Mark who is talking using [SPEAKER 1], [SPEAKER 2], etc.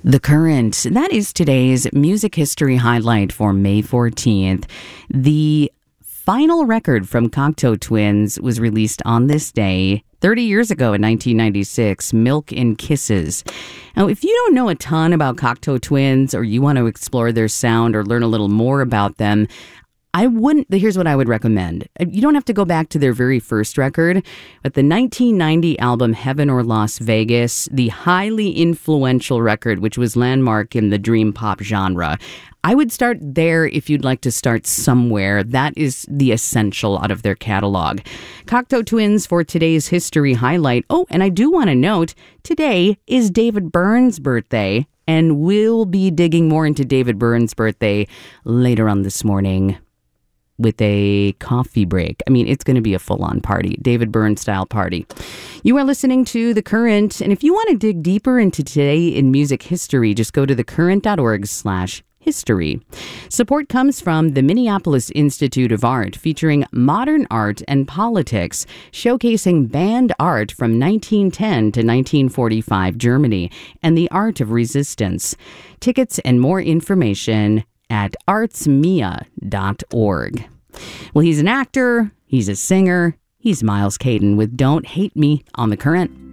[SPEAKER 1] The Current. That is today's music history highlight for May 14th. The final record from Cocteau Twins was released on this day 30 years ago in 1996, Milk and Kisses. Now, if you don't know a ton about Cocteau Twins or you want to explore their sound or learn a little more about them, here's what I would recommend. You don't have to go back to their very first record, but the 1990 album Heaven or Las Vegas, the highly influential record, which was landmark in the dream pop genre. I would start there if you'd like to start somewhere. That is the essential out of their catalog. Cocteau Twins for today's history highlight. Oh, and I do want to note, today is David Byrne's birthday, and we'll be digging more into David Byrne's birthday later on this morning with a coffee break. I mean, it's going to be a full-on party, David Byrne style party. You are listening to The Current, and if you want to dig deeper into today in music history, just go to thecurrent.org/history. Support comes from the Minneapolis Institute of Art, featuring modern art and politics, showcasing banned art from 1910 to 1945 Germany and the art of resistance. Tickets and more information at artsmia.org. Well, he's an actor, he's a singer, he's Miles Caden with Don't Hate Me on The Current.